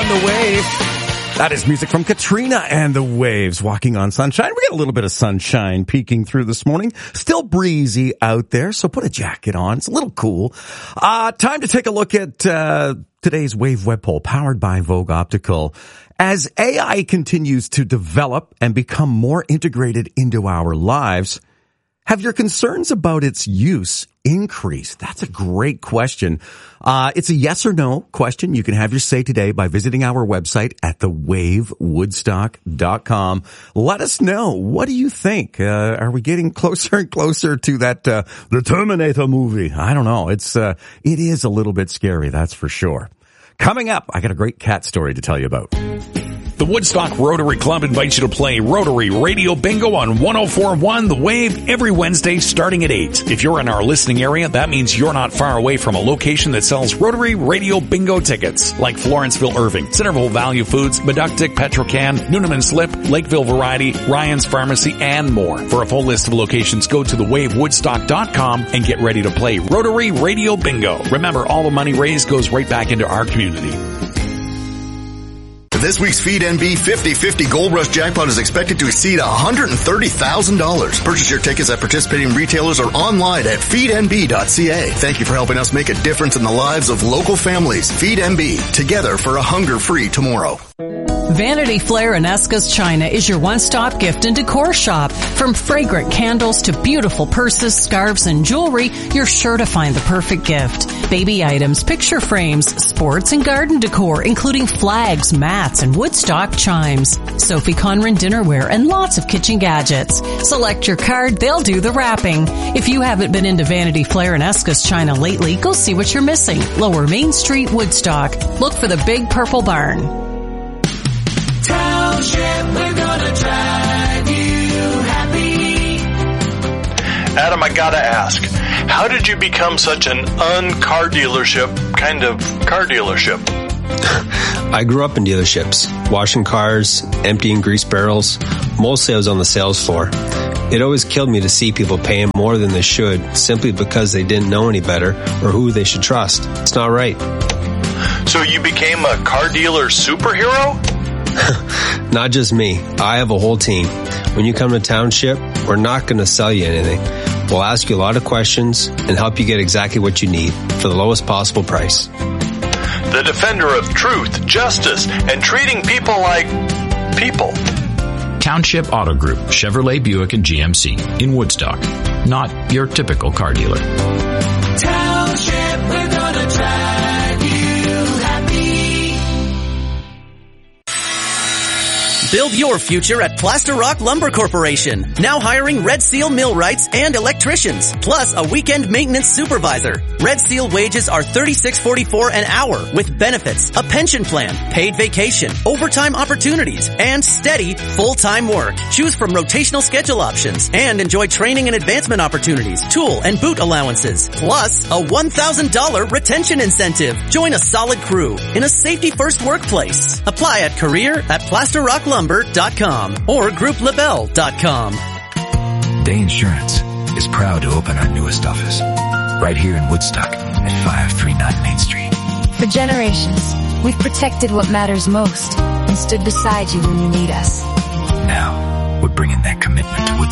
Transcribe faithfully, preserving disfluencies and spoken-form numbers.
on the Wave. That is music from Katrina and the Waves, Walking on Sunshine. We got a little bit of sunshine peeking through this morning. Still breezy out there, so put a jacket on. It's a little cool. Uh, time to take a look at uh today's Wave Web Poll, powered by Vogue Optical. As A I continues to develop and become more integrated into our lives, have your concerns about its use increased? That's a great question. Uh, it's a yes or no question. You can have your say today by visiting our website at the wave woodstock dot com. Let us know. What do you think? Uh, are we getting closer and closer to that, uh, the Terminator movie? I don't know. It's, uh, it is a little bit scary. That's for sure. Coming up, I got a great cat story to tell you about. The Woodstock Rotary Club invites you to play Rotary Radio Bingo on one oh four point one The Wave every Wednesday starting at eight. If you're in our listening area, that means you're not far away from a location that sells Rotary Radio Bingo tickets, like Florenceville Irving, Centerville Value Foods, Meductic Petrocan, Noonan Slip, Lakeville Variety, Ryan's Pharmacy, and more. For a full list of locations, go to the wave woodstock dot com and get ready to play Rotary Radio Bingo. Remember, all the money raised goes right back into our community. This week's Feed N B fifty fifty Gold Rush Jackpot is expected to exceed one hundred thirty thousand dollars. Purchase your tickets at participating retailers or online at feed n b dot c a. Thank you for helping us make a difference in the lives of local families. Feed N B, together for a hunger-free tomorrow. Vanity Flair and Esca's China is your one-stop gift and decor shop. From fragrant candles to beautiful purses, scarves, and jewelry, you're sure to find the perfect gift. Baby items, picture frames, sports and garden decor, including flags, mats, and Woodstock chimes. Sophie Conran dinnerware and lots of kitchen gadgets. Select your card, they'll do the wrapping. If you haven't been into Vanity Flair and Esca's China lately, go see what you're missing. Lower Main Street, Woodstock. Look for the Big Purple Barn. Township, we're gonna drive you happy. Adam, I gotta ask, how did you become such an un-car dealership kind of car dealership? I grew up in dealerships, washing cars, emptying grease barrels. Mostly I was on the sales floor. It always killed me to see people paying more than they should simply because they didn't know any better or who they should trust. It's not right. So you became a car dealer superhero? Not just me. I have a whole team. When you come to Township, we're not going to sell you anything. We'll ask you a lot of questions and help you get exactly what you need for the lowest possible price. The defender of truth, justice, and treating people like people. Township Auto Group, Chevrolet, Buick, and G M C in Woodstock. Not your typical car dealer. Township, we're gonna drive you happy. Build your future at Plaster Rock Lumber Corporation. Now hiring Red Seal millwrights and electricians, plus a weekend maintenance supervisor. Red Seal wages are thirty-six forty-four an hour with benefits, a pension plan, paid vacation, overtime opportunities, and steady full-time work. Choose from rotational schedule options and enjoy training and advancement opportunities, tool and boot allowances, plus a one thousand dollars retention incentive. Join a solid crew in a safety-first workplace. Apply at career at plaster rock lumber dot com or group labelle dot com. Day Insurance is proud to open our newest office right here in Woodstock at five thirty-nine Main Street. For generations, we've protected what matters most and stood beside you when you need us. Now, we're bringing that commitment to Woodstock.